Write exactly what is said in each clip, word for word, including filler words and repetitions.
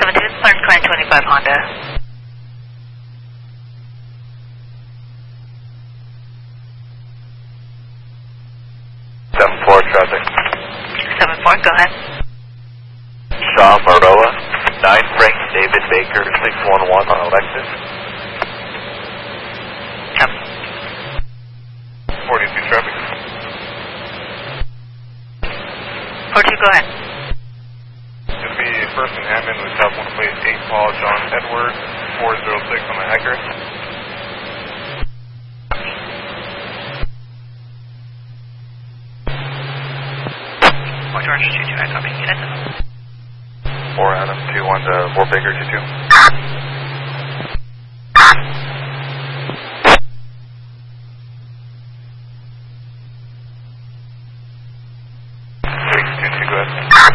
seventeen, Clarence Klein twenty-five Honda. seven four traffic. seven four, go ahead. Shaw Maroa, nine Frank David Baker, six one one on Alexis. Yep. forty-two traffic. forty-two, go ahead. It'll be first in Hammond with top one plate eight Paul John Edward, four zero six on the accurate. four George two two, I copy. Units. four Adam, two one to four Baker, two two. three two two, go ahead.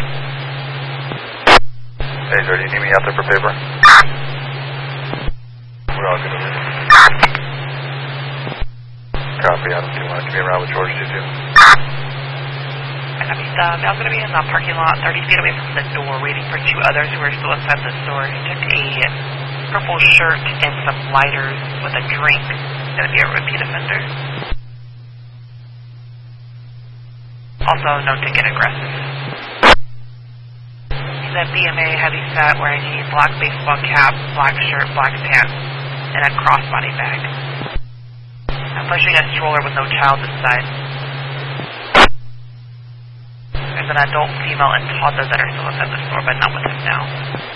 Hey, sir, do you need me out there for paper? We're all good over here. Copy, Adam, two one, give me around with George two two. I copy. The mail's going to be in the parking lot, thirty feet away from the door, waiting for two others who are still inside the store. He took a purple shirt and some lighters with a drink. It's going to be a repeat offender. Also known to get aggressive. He's a B M A heavy set wearing a black baseball cap, black shirt, black pants, and a crossbody bag. I'm pushing a stroller with no child inside. There's an adult female and toddler that are still inside the store, but not with him now.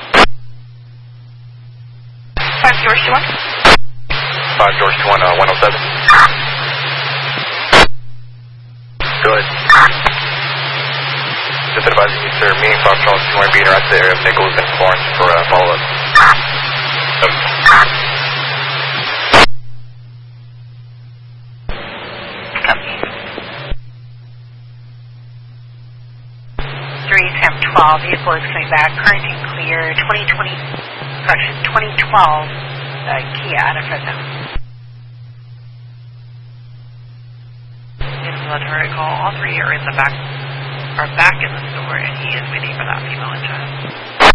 five George two one. five George two one, uh, one oh seven. Good. Just advising you, sir, me and Fox Charles two one be interact the area of Nichols and Florence for uh, follow-up. Um. three ten twelve, vehicle is coming back, current and clear, twenty twenty, correction, twenty twelve uh, Kia out of Fresno. In military call, all three are in the back, are back in the store, and he is waiting for that female and child.